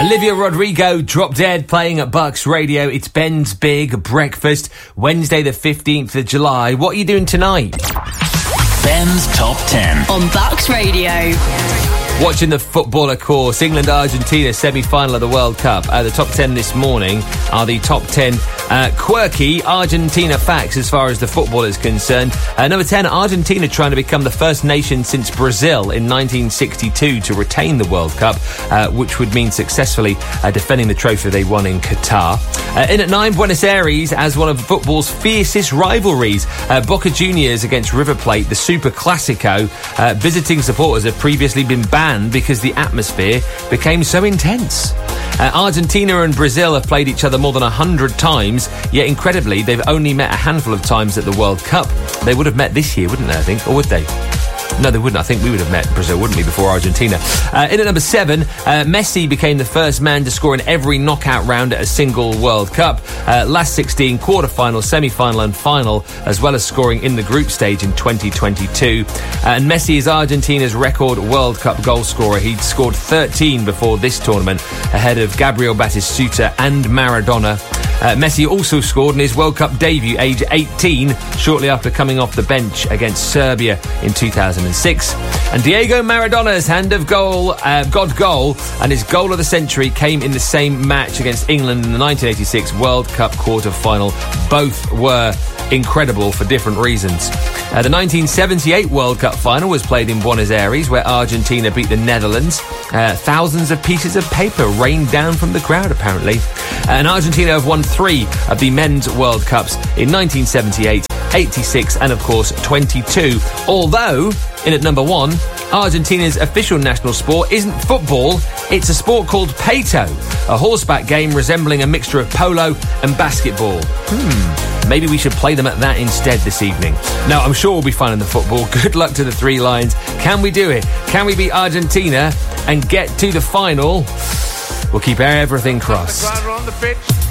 Olivia Rodrigo, Drop Dead, playing at Bucks Radio. It's Ben's Big Breakfast, Wednesday the 15th of July. What are you doing tonight? Ben's Top 10 on Bucks Radio. Watching the football, of course. England-Argentina semi-final of the World Cup. The top 10 this morning are the top 10 quirky Argentina facts as far as the football is concerned. Number 10, Argentina trying to become the first nation since Brazil in 1962 to retain the World Cup, which would mean successfully defending the trophy they won in Qatar. In at 9, Buenos Aires as one of football's fiercest rivalries. Boca Juniors against River Plate, the Super Classico. Visiting supporters have previously been banned because the atmosphere became so intense. Argentina and Brazil have played each other more than 100 times, yet incredibly they've only met a handful of times at the World Cup. They would have met this year, wouldn't they, I think? Or would they? No, they wouldn't. I think we would have met Brazil, wouldn't we, before Argentina. In at number 7, Messi became the first man to score in every knockout round at a single World Cup. Last 16, quarter-final, semi-final and final, as well as scoring in the group stage in 2022. And Messi is Argentina's record World Cup goal scorer. He'd scored 13 before this tournament, ahead of Gabriel Batistuta and Maradona. Messi also scored in his World Cup debut, age 18, shortly after coming off the bench against Serbia in 2006. And Diego Maradona's hand of goal, God goal, and his goal of the century came in the same match against England in the 1986 World Cup quarter-final. Both were incredible for different reasons. The 1978 World Cup final was played in Buenos Aires, where Argentina beat the Netherlands. Thousands of pieces of paper rained down from the crowd, apparently. And Argentina have won 3 of the men's World Cups in 1978, 86 and, of course, 22. Although, in at number 1, Argentina's official national sport isn't football, it's a sport called peto, a horseback game resembling a mixture of polo and basketball. Maybe we should play them at that instead this evening. No, I'm sure we'll be fine in the football. Good luck to the Three Lions. Can we do it? Can we beat Argentina and get to the final? We'll keep everything crossed.